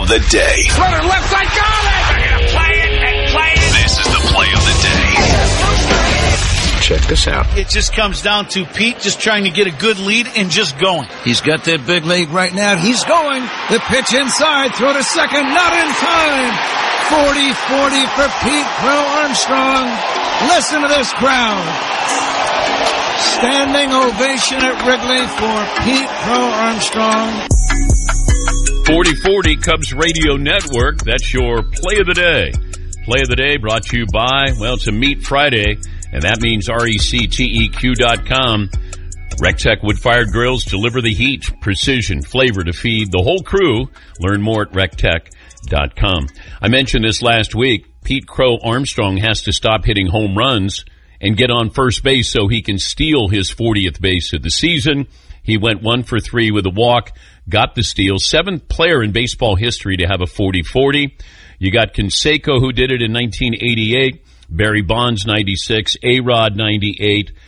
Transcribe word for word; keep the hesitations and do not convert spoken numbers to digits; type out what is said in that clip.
of the day. Runner left side, got it! They're going to play it and play it. This is the play of the day. Check this out. It just comes down to Pete just trying to get a good lead and just going. He's got that big lead right now. He's going. The pitch inside. Throw to second. Not in time. forty forty for Pete Crow Armstrong. Listen to this crowd. Standing ovation at Wrigley for Pete Crow Armstrong. forty forty Cubs Radio Network. That's your play of the day. Play of the day brought to you by, well, it's a Meat Friday, and that means R E C T E Q dot com. Rectech wood-fired grills deliver the heat, precision, flavor to feed the whole crew. Learn more at rectech dot com. I mentioned this last week. Pete Crow Armstrong has to stop hitting home runs and get on first base so he can steal his fortieth base of the season. He went one for three with a walk, got the steal. Seventh player in baseball history to have a forty forty. You got Canseco, who did it in nineteen eighty-eight, Barry Bonds, ninety-six, A-Rod, ninety-eight,